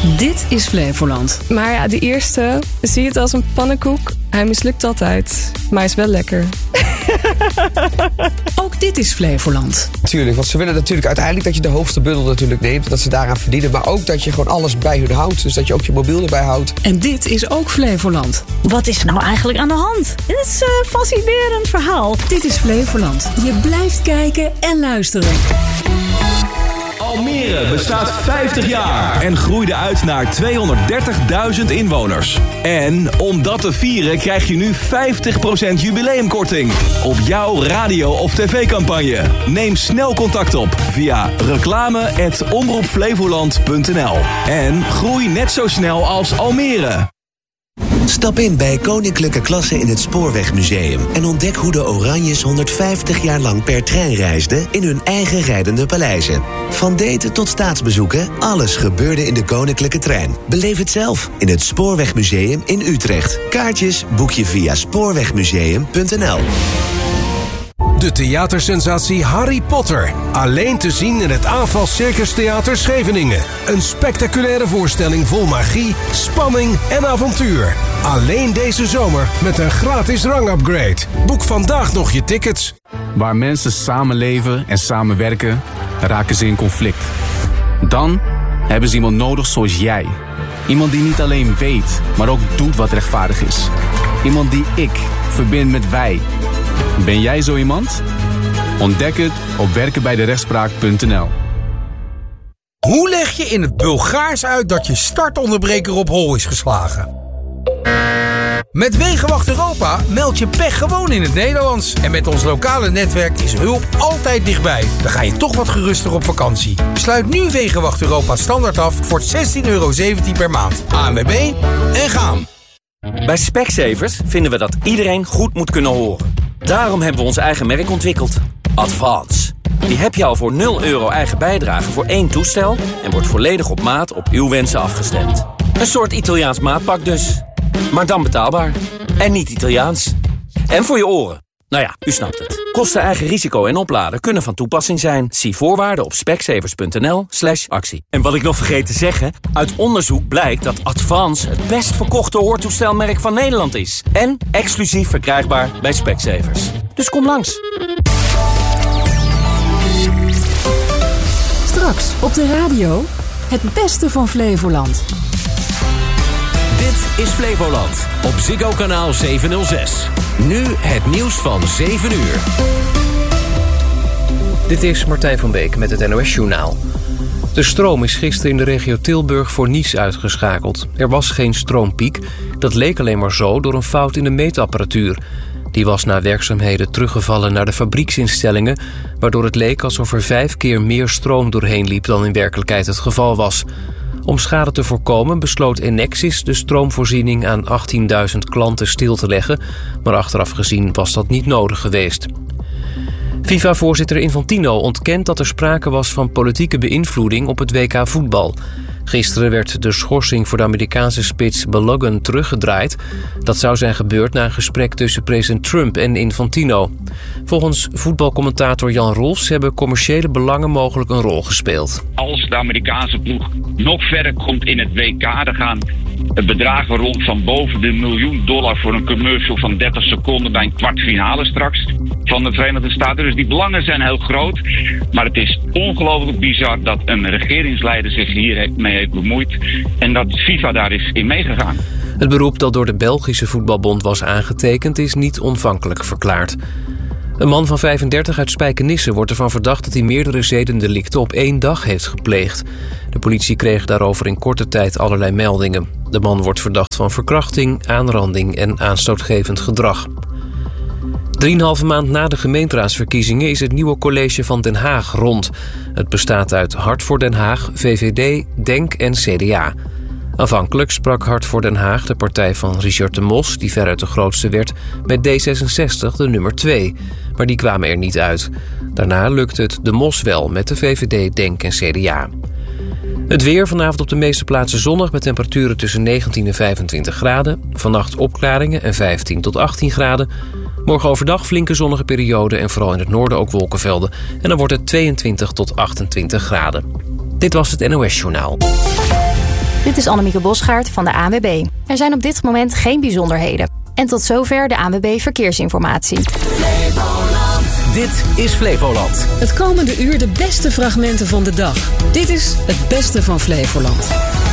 Dit is Flevoland. Maar ja, de eerste, zie het als een pannenkoek. Hij mislukt altijd, maar hij is wel lekker. Ook dit is Flevoland. Tuurlijk, want ze willen natuurlijk uiteindelijk dat je de hoogste bundel natuurlijk neemt. Dat ze daaraan verdienen, maar ook dat je gewoon alles bij hun houdt. Dus dat je ook je mobiel erbij houdt. En dit is ook Flevoland. Wat is er nou eigenlijk aan de hand? Dit is een fascinerend verhaal. Dit is Flevoland. Je blijft kijken en luisteren. Almere bestaat 50 jaar en groeide uit naar 230.000 inwoners. En om dat te vieren krijg je nu 50% jubileumkorting op jouw radio- of tv-campagne. Neem snel contact op via reclame@omroepflevoland.nl en groei net zo snel als Almere. Stap in bij Koninklijke Klasse in het Spoorwegmuseum en ontdek hoe de Oranjes 150 jaar lang per trein reisden in hun eigen rijdende paleizen. Van daten tot staatsbezoeken, alles gebeurde in de Koninklijke Trein. Beleef het zelf in het Spoorwegmuseum in Utrecht. Kaartjes boek je via spoorwegmuseum.nl. De theatersensatie Harry Potter. Alleen te zien in het Aanval Circus Theater Scheveningen. Een spectaculaire voorstelling vol magie, spanning en avontuur. Alleen deze zomer met een gratis rangupgrade. Boek vandaag nog je tickets. Waar mensen samenleven en samenwerken, raken ze in conflict. Dan hebben ze iemand nodig zoals jij. Iemand die niet alleen weet, maar ook doet wat rechtvaardig is. Iemand die ik verbind met wij. Ben jij zo iemand? Ontdek het op werkenbijderechtspraak.nl. Hoe leg je in het Bulgaars uit dat je startonderbreker op hol is geslagen? Met Wegenwacht Europa meld je pech gewoon in het Nederlands. En met ons lokale netwerk is hulp altijd dichtbij. Dan ga je toch wat geruster op vakantie. Sluit nu Wegenwacht Europa standaard af voor €16,17 per maand. ANWB en gaan. Bij Specsavers vinden we dat iedereen goed moet kunnen horen. Daarom hebben we ons eigen merk ontwikkeld. Advance. Die heb je al voor €0 eigen bijdrage voor 1 toestel en wordt volledig op maat op uw wensen afgestemd. Een soort Italiaans maatpak dus. Maar dan betaalbaar. En niet Italiaans. En voor je oren. Nou ja, u snapt het. Kosten, eigen risico en opladen kunnen van toepassing zijn. Zie voorwaarden op specsavers.nl/actie. En wat ik nog vergeet te zeggen, uit onderzoek blijkt dat Advance het best verkochte hoortoestelmerk van Nederland is. En exclusief verkrijgbaar bij Specsavers. Dus kom langs. Straks op de radio het beste van Flevoland. Dit is Flevoland op Ziggo kanaal 706. Nu het nieuws van 7 uur. Dit is Martijn van Beek met het NOS-journaal. De stroom is gisteren in de regio Tilburg voor niets uitgeschakeld. Er was geen stroompiek. Dat leek alleen maar zo door een fout in de meetapparatuur. Die was na werkzaamheden teruggevallen naar de fabrieksinstellingen, waardoor het leek alsof er 5 keer meer stroom doorheen liep dan in werkelijkheid het geval was. Om schade te voorkomen besloot Enexis de stroomvoorziening aan 18.000 klanten stil te leggen, maar achteraf gezien was dat niet nodig geweest. FIFA-voorzitter Infantino ontkent dat er sprake was van politieke beïnvloeding op het WK voetbal. Gisteren werd de schorsing voor de Amerikaanse spits Balogun teruggedraaid. Dat zou zijn gebeurd na een gesprek tussen president Trump en Infantino. Volgens voetbalcommentator Jan Rolfs hebben commerciële belangen mogelijk een rol gespeeld. Als de Amerikaanse ploeg nog verder komt in het WK, dan gaan bedragen rond van boven de $1 miljoen voor een commercial van 30 seconden bij een kwartfinale straks van de Verenigde Staten. Dus die belangen zijn heel groot. Maar het is ongelooflijk bizar dat een regeringsleider zich hiermee heeft bemoeid en dat FIFA daar is in meegegaan. Het beroep dat door de Belgische voetbalbond was aangetekend is niet ontvankelijk verklaard. Een man van 35 uit Spijkenisse wordt ervan verdacht dat hij meerdere zedendelicten op 1 dag heeft gepleegd. De politie kreeg daarover in korte tijd allerlei meldingen. De man wordt verdacht van verkrachting, aanranding en aanstootgevend gedrag. 3,5 maand na de gemeenteraadsverkiezingen is het nieuwe college van Den Haag rond. Het bestaat uit Hart voor Den Haag, VVD, DENK en CDA. Aanvankelijk sprak Hart voor Den Haag, de partij van Richard de Mos, die veruit de grootste werd, met D66 de nummer 2. Maar die kwamen er niet uit. Daarna lukte het de Mos wel met de VVD, DENK en CDA. Het weer vanavond op de meeste plaatsen zonnig met temperaturen tussen 19 en 25 graden. Vannacht opklaringen en 15 tot 18 graden. Morgen overdag flinke zonnige periode en vooral in het noorden ook wolkenvelden. En dan wordt het 22 tot 28 graden. Dit was het NOS Journaal. Dit is Annemieke Bosgaard van de ANWB. Er zijn op dit moment geen bijzonderheden. En tot zover de ANWB Verkeersinformatie. Dit is Flevoland. Het komende uur de beste fragmenten van de dag. Dit is het beste van Flevoland.